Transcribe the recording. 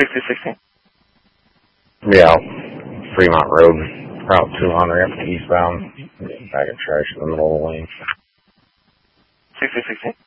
6016. Yeah, Fremont Road, Route 200, eastbound. Bag of trash in the middle of the lane. 6016.